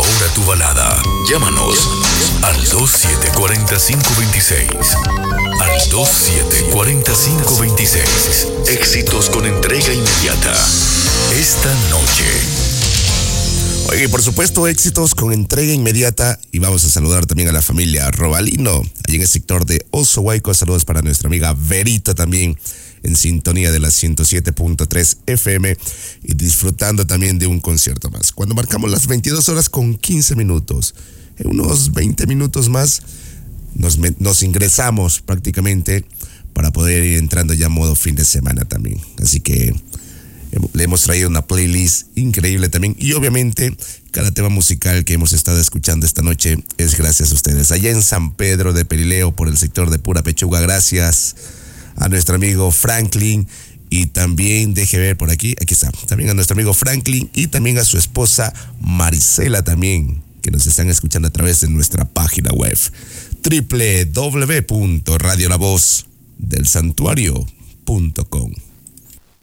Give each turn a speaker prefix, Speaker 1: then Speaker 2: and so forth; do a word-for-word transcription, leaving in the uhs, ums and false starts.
Speaker 1: ahora tu balada. Llámanos al dos siete cuatro cinco dos seis. Al dos siete cuatro cinco dos seis. Éxitos con entrega inmediata. Esta noche.
Speaker 2: Oye, por supuesto, éxitos con entrega inmediata. Y vamos a saludar también a la familia Robalino, allí en el sector de Oso Huayco. Saludos para nuestra amiga Verita también, en sintonía de la ciento siete punto tres F M y disfrutando también de un concierto más. Cuando marcamos las veintidós horas con quince minutos, en unos veinte minutos más, nos, nos ingresamos prácticamente para poder ir entrando ya a modo fin de semana también. Así que le hemos traído una playlist increíble también. Y obviamente cada tema musical que hemos estado escuchando esta noche es gracias a ustedes. Allá en San Pedro de Perileo, por el sector de Pura Pechuga, gracias a nuestro amigo Franklin. Y también, deje ver por aquí, aquí está, también a nuestro amigo Franklin y también a su esposa Marisela también, que nos están escuchando a través de nuestra página web doble u doble u doble u punto radio la voz del santuario punto com.